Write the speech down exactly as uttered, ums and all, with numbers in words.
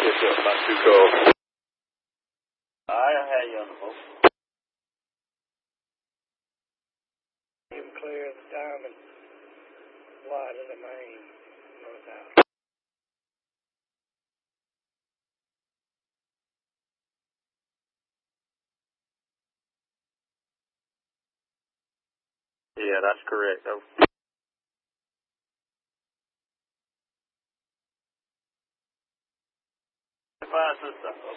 what's up? Not too cold. I had you on the boat. You can clear the diamond wide of the main north out. Yeah, that's correct. Oh. Five sister.